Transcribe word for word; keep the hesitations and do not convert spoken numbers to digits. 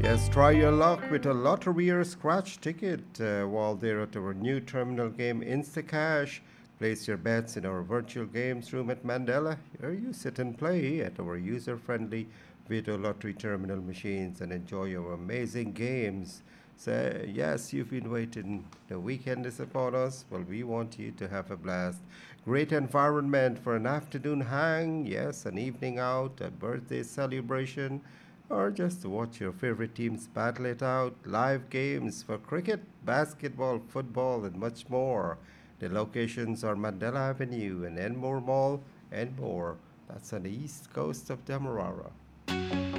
Yes, try your luck with a lottery or scratch ticket uh, while there at our new terminal game Instacash. Place your bets in our virtual games room at Mandela. Here you sit and play at our user friendly video lottery terminal machines and enjoy our amazing games. So, yes, you've been waiting. The weekend is upon us. Well, we want you to have a blast. Great environment for an afternoon hang, yes, an evening out, a birthday celebration, or just to watch your favorite teams battle it out. Live games for cricket, basketball, football, and much more. The locations are Mandela Avenue and Enmore Mall and more. That's on the east coast of Demerara.